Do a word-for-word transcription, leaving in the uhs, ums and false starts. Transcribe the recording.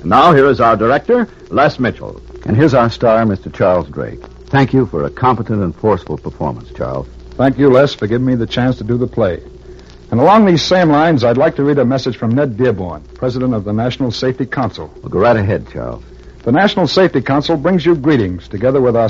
And now, here is our director, Les Mitchell. And here's our star, Mister Charles Drake. Thank you for a competent and forceful performance, Charles. Thank you, Les, for giving me the chance to do the play. And along these same lines, I'd like to read a message from Ned Dearborn, president of the National Safety Council. Well, go right ahead, Charles. The National Safety Council brings you greetings, together with our